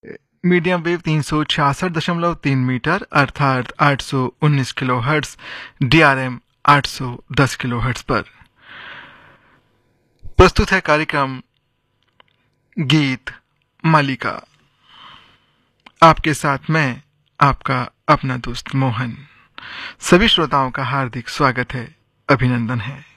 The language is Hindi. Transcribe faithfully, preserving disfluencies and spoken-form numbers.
मीडियम वेव तीन सौ छियासठ दशमलव तीन मीटर अर्थात आठ सौ उन्नीस kilo hertz, D R M आठ सौ दस किलो हर्ट्स पर प्रस्तुत है कार्यक्रम गीत मालिका। आपके साथ मैं आपका अपना दोस्त मोहन। सभी श्रोताओं का हार्दिक स्वागत है, अभिनंदन है।